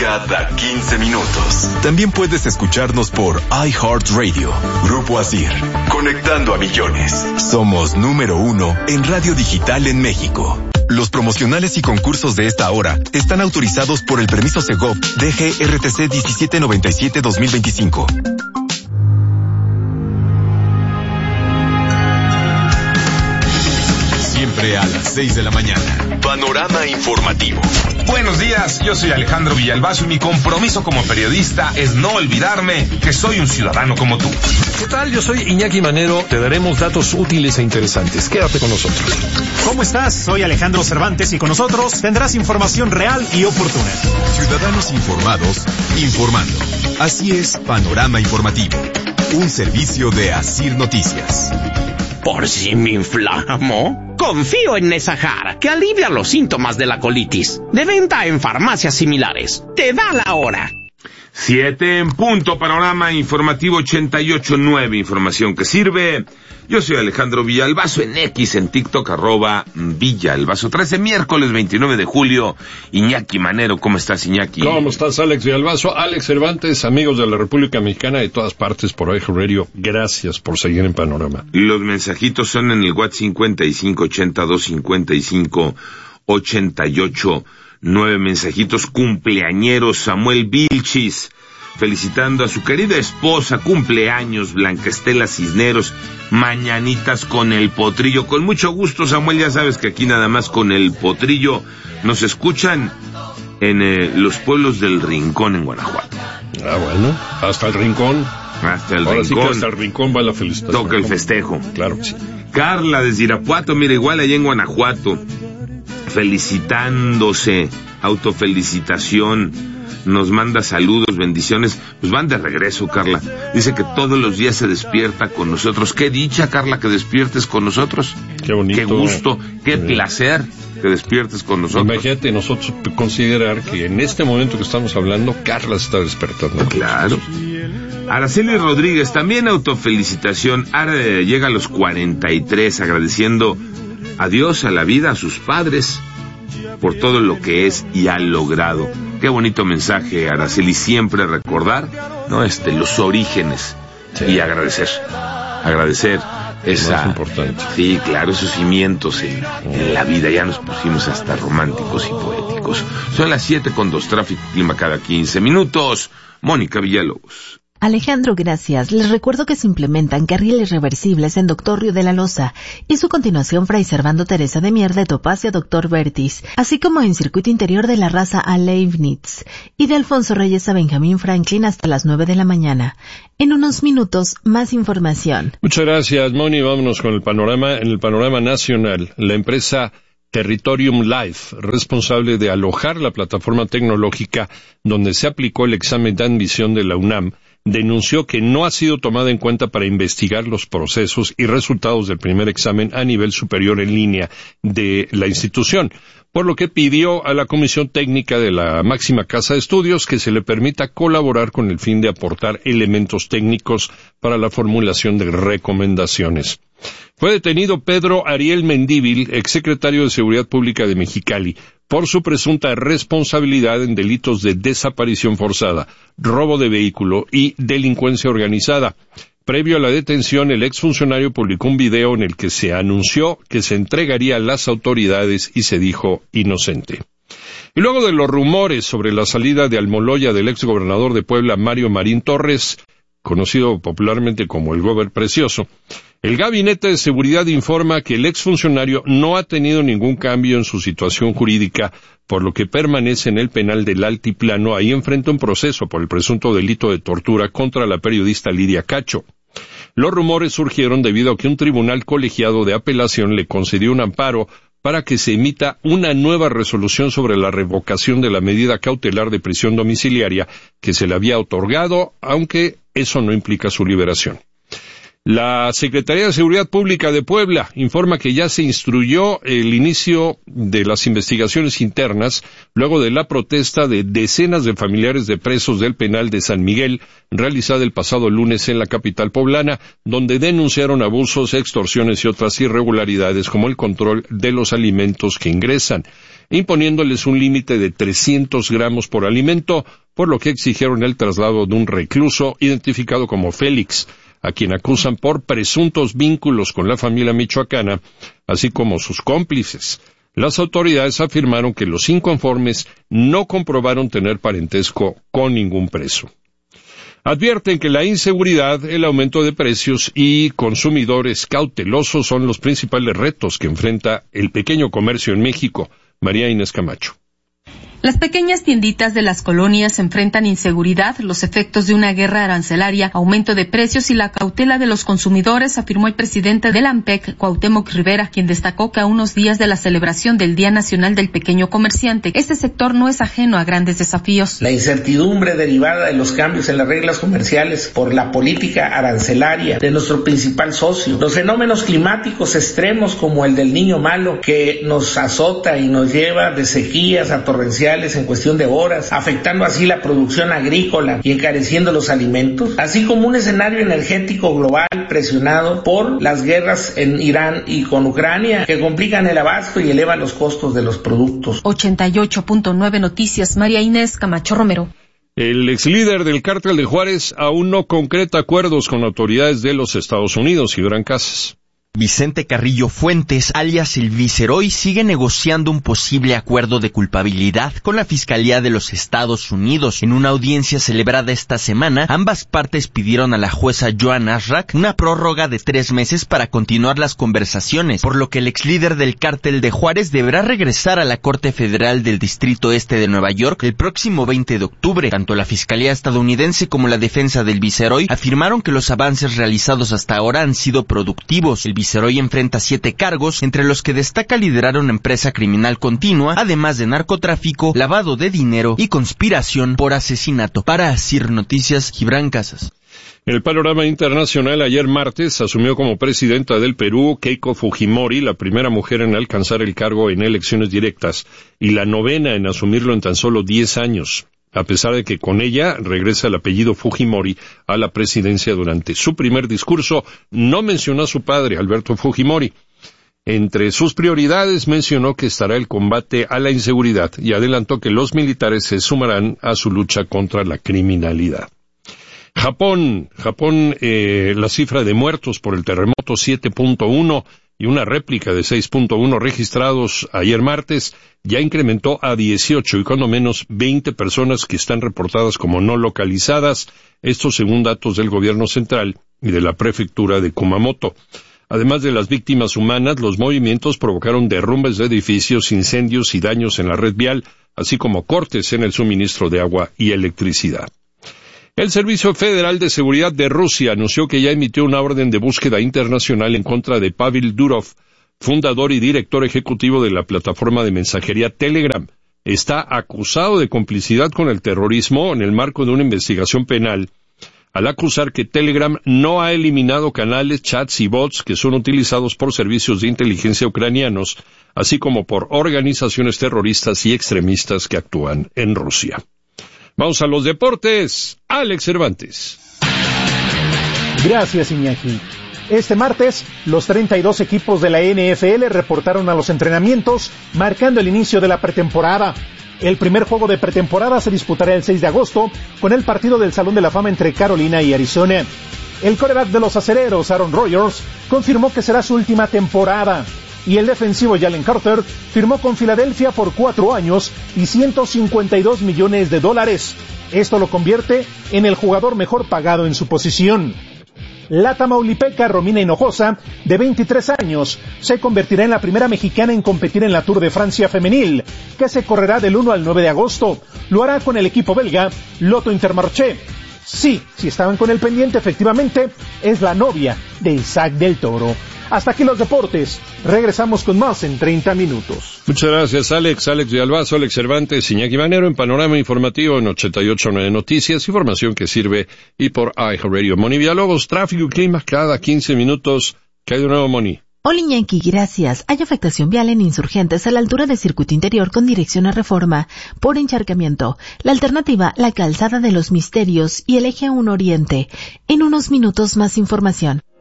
cada 15 minutos. También puedes escucharnos por iHeartRadio, Grupo Asir, conectando a millones. Somos número 1 en radio digital en México. Los promocionales y concursos de esta hora están autorizados por el permiso Segov DGRTC 1797-2025. Siempre a las 6 de la mañana. Panorama informativo. Buenos días, yo soy Alejandro Villalbazo y mi compromiso como periodista es no olvidarme que soy un ciudadano como tú. ¿Qué tal? Yo soy Iñaki Manero. Te daremos datos útiles e interesantes. Quédate con nosotros. ¿Cómo estás? Soy Alejandro Cervantes y con nosotros tendrás información real y oportuna. Ciudadanos informados, informando. Así es Panorama Informativo, un servicio de Asir Noticias. ¿Por si me inflamo? Confío en Nesahar, que alivia los síntomas de la colitis. De venta en farmacias similares. Te da la hora. 7 en punto, Panorama Informativo 88.9, información que sirve. Yo soy Alejandro Villalbazo, en X, en TikTok, @Villalbazo 13, miércoles 29 de julio. Iñaki Manero, ¿cómo estás, Iñaki? ¿Cómo estás, Alex Villalbazo? Alex Cervantes, amigos de la República Mexicana de todas partes por iHeartRadio, gracias por seguir en Panorama. Los mensajitos son en el WhatsApp 55825588. 9 mensajitos cumpleañeros. Samuel Vilchis, felicitando a su querida esposa, cumpleaños, Blanca Estela Cisneros, mañanitas con el potrillo. Con mucho gusto, Samuel, ya sabes que aquí nada más con el potrillo nos escuchan en los pueblos del Rincón, en Guanajuato. Ah, bueno, hasta el Rincón. Hasta el Ahora Rincón. Sí que hasta el Rincón va la felicitación. Toca el festejo. Claro que sí. Carla desde Irapuato, mira, igual allá en Guanajuato, felicitándose, autofelicitación, nos manda saludos, bendiciones, pues van de regreso, Carla. Dice que todos los días se despierta con nosotros. Qué dicha, Carla, que despiertes con nosotros. Qué bonito. Qué gusto, qué placer que despiertes con nosotros. Imagínate nosotros considerar que en este momento que estamos hablando, Carla se está despertando. Claro. Araceli Rodríguez, también autofelicitación. Ahora llega a los 43, agradeciendo a Dios, a la vida, a sus padres, por todo lo que es y ha logrado. Qué bonito mensaje, Araceli, siempre recordar, ¿no? Los orígenes, sí. Y agradecer esa, más importante. Sí, claro, esos cimientos en la vida. Ya nos pusimos hasta románticos y poéticos. Son las 7:02, tráfico, clima cada 15 minutos. Mónica Villalobos. Alejandro, gracias. Les recuerdo que se implementan carriles reversibles en Doctor Río de la Loza y su continuación Fray Servando Teresa de Mier de Topacio a Doctor Vertis, así como en circuito interior de la Raza a Leibniz y de Alfonso Reyes a Benjamín Franklin hasta las 9 de la mañana. En unos minutos, más información. Muchas gracias, Moni. Vámonos con el panorama. En el panorama nacional, la empresa Territorium Life, responsable de alojar la plataforma tecnológica donde se aplicó el examen de admisión de la UNAM, denunció que no ha sido tomada en cuenta para investigar los procesos y resultados del primer examen a nivel superior en línea de la institución, por lo que pidió a la Comisión Técnica de la máxima casa de estudios que se le permita colaborar con el fin de aportar elementos técnicos para la formulación de recomendaciones. Fue detenido Pedro Ariel Mendívil, exsecretario de Seguridad Pública de Mexicali, por su presunta responsabilidad en delitos de desaparición forzada, robo de vehículo y delincuencia organizada. Previo a la detención, el exfuncionario publicó un video en el que se anunció que se entregaría a las autoridades y se dijo inocente. Y luego de los rumores sobre la salida de Almoloya del exgobernador de Puebla, Mario Marín Torres, conocido popularmente como el Gober Precioso, el Gabinete de Seguridad informa que el exfuncionario no ha tenido ningún cambio en su situación jurídica, por lo que permanece en el penal del Altiplano. Ahí enfrenta un proceso por el presunto delito de tortura contra la periodista Lidia Cacho. Los rumores surgieron debido a que un tribunal colegiado de apelación le concedió un amparo para que se emita una nueva resolución sobre la revocación de la medida cautelar de prisión domiciliaria que se le había otorgado, aunque eso no implica su liberación. La Secretaría de Seguridad Pública de Puebla informa que ya se instruyó el inicio de las investigaciones internas luego de la protesta de decenas de familiares de presos del penal de San Miguel, realizada el pasado lunes en la capital poblana, donde denunciaron abusos, extorsiones y otras irregularidades como el control de los alimentos que ingresan. imponiéndoles un límite de 300 gramos por alimento, por lo que exigieron el traslado de un recluso identificado como Félix, a quien acusan por presuntos vínculos con la familia michoacana, así como sus cómplices. Las autoridades afirmaron que los inconformes no comprobaron tener parentesco con ningún preso. Advierten que la inseguridad, el aumento de precios y consumidores cautelosos son los principales retos que enfrenta el pequeño comercio en México. María Inés Camacho. Las pequeñas tienditas de las colonias enfrentan inseguridad, los efectos de una guerra arancelaria, aumento de precios y la cautela de los consumidores, afirmó el presidente del AMPEC, Cuauhtémoc Rivera, quien destacó que a unos días de la celebración del Día Nacional del Pequeño Comerciante, este sector no es ajeno a grandes desafíos. La incertidumbre derivada de los cambios en las reglas comerciales por la política arancelaria de nuestro principal socio, los fenómenos climáticos extremos como el del Niño Malo, que nos azota y nos lleva de sequías a torrenciales en cuestión de horas, afectando así la producción agrícola y encareciendo los alimentos, así como un escenario energético global presionado por las guerras en Irán y con Ucrania, que complican el abasto y elevan los costos de los productos. 88.9 Noticias, María Inés Camacho Romero. El ex líder del cártel de Juárez aún no concreta acuerdos con autoridades de los Estados Unidos. Gibran Casas. Vicente Carrillo Fuentes, alias el Viceroy, sigue negociando un posible acuerdo de culpabilidad con la Fiscalía de los Estados Unidos. En una audiencia celebrada esta semana, ambas partes pidieron a la jueza Joan Ashrak una prórroga de 3 meses para continuar las conversaciones, por lo que el ex líder del cártel de Juárez deberá regresar a la Corte Federal del Distrito Este de Nueva York el próximo 20 de octubre. Tanto la Fiscalía estadounidense como la defensa del Viceroy afirmaron que los avances realizados hasta ahora han sido productivos. El Viceroy enfrenta 7 cargos, entre los que destaca liderar una empresa criminal continua, además de narcotráfico, lavado de dinero y conspiración por asesinato. Para Asir Noticias, Gibran Casas. En el panorama internacional, ayer martes asumió como presidenta del Perú Keiko Fujimori, la primera mujer en alcanzar el cargo en elecciones directas y la novena en asumirlo en tan solo 10 años. A pesar de que con ella regresa el apellido Fujimori a la presidencia. Durante su primer discurso no mencionó a su padre, Alberto Fujimori. Entre sus prioridades mencionó que estará el combate a la inseguridad y adelantó que los militares se sumarán a su lucha contra la criminalidad. Japón, la cifra de muertos por el terremoto 7.1 y una réplica de 6.1 registrados ayer martes ya incrementó a 18 y cuando menos 20 personas que están reportadas como no localizadas, esto según datos del gobierno central y de la prefectura de Kumamoto. Además de las víctimas humanas, los movimientos provocaron derrumbes de edificios, incendios y daños en la red vial, así como cortes en el suministro de agua y electricidad. El Servicio Federal de Seguridad de Rusia anunció que ya emitió una orden de búsqueda internacional en contra de Pavel Durov, fundador y director ejecutivo de la plataforma de mensajería Telegram. Está acusado de complicidad con el terrorismo en el marco de una investigación penal, al acusar que Telegram no ha eliminado canales, chats y bots que son utilizados por servicios de inteligencia ucranianos, así como por organizaciones terroristas y extremistas que actúan en Rusia. Vamos a los deportes. Alex Cervantes. Gracias, Iñaki. Este martes, los 32 equipos de la NFL reportaron a los entrenamientos, marcando el inicio de la pretemporada. El primer juego de pretemporada se disputará el 6 de agosto, con el partido del Salón de la Fama entre Carolina y Arizona. El quarterback de los Acereros, Aaron Rodgers, confirmó que será su última temporada. Y el defensivo Jalen Carter firmó con Filadelfia por 4 años y $152 millones. Esto lo convierte en el jugador mejor pagado en su posición. La tamaulipeca Romina Hinojosa, de 23 años, se convertirá en la primera mexicana en competir en la Tour de Francia femenil, que se correrá del 1 al 9 de agosto. Lo hará con el equipo belga Lotto Intermarché. Sí, si estaban con el pendiente, efectivamente, es la novia de Isaac del Toro. Hasta aquí los deportes. Regresamos con más en 30 minutos. Muchas gracias, Alex de Albazo, Alex Cervantes, Iñaki Manero, en Panorama Informativo en 88.9 Noticias, información que sirve y por iHeartRadio. Moni Villalobos, tráfico y clima cada 15 minutos. ¿Qué hay de nuevo, Moni? Hola, Iñaki, gracias. Hay afectación vial en Insurgentes a la altura del Circuito Interior con dirección a Reforma por encharcamiento. La alternativa, la Calzada de los Misterios y el Eje 1 Oriente. En unos minutos más información.